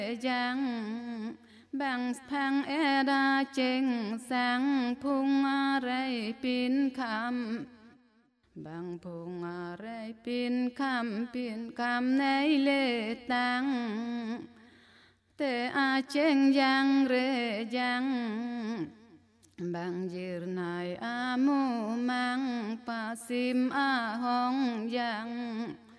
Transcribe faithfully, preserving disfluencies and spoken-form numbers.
giang bằng phang e đa chênh sang phung rai pin kham bằng phung rai pin kham pin kham nay lệ tang te a chênh giang re giang bằng jir nai a mu mang pa sim a hong giang